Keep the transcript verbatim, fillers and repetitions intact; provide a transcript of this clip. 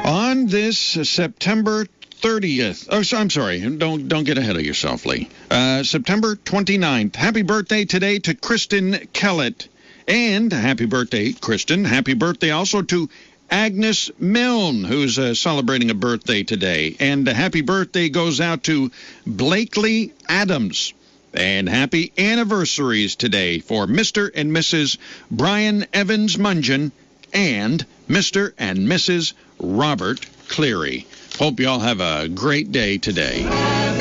On this uh, September thirtieth, oh, so, I'm sorry, don't don't get ahead of yourself, Lee. Uh, September twenty-ninth, happy birthday today to Kristen Kellett. And happy birthday, Kristen. Happy birthday also to Agnes Milne, who's uh, celebrating a birthday today. And a happy birthday goes out to Blakely Adams. And happy anniversaries today for Mister and Missus Brian Evans Mungeon and Mister and Missus Robert Cleary. Hope you all have a great day today.